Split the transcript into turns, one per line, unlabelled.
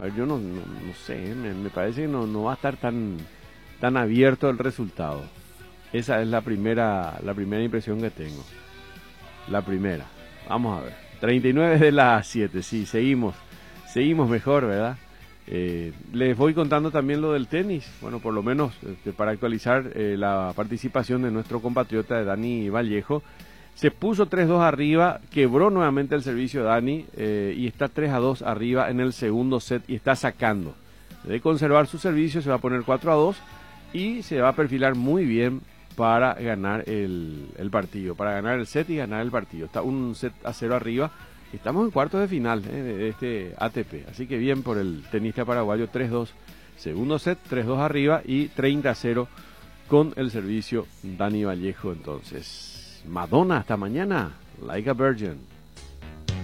ver, yo no sé, me parece que no va a estar tan abierto el resultado. Esa es la primera impresión que tengo. La primera. Vamos a ver. 39 de las 7, sí, seguimos mejor, ¿verdad? Les voy contando también lo del tenis. Bueno, por lo menos para actualizar la participación de nuestro compatriota de Dani Vallejo. Se puso 3-2 arriba, quebró nuevamente el servicio Dani y está 3-2 arriba en el segundo set y está sacando. De conservar su servicio se va a poner 4-2 y se va a perfilar muy bien para ganar el partido, para ganar el set y ganar el partido. Está 1-0 arriba. Estamos en cuartos de final de este ATP, así que bien por el tenista paraguayo. 3-2, segundo set, 3-2 arriba y 30-0 con el servicio Dani Vallejo. Entonces, Madonna, hasta mañana, Like a Virgin.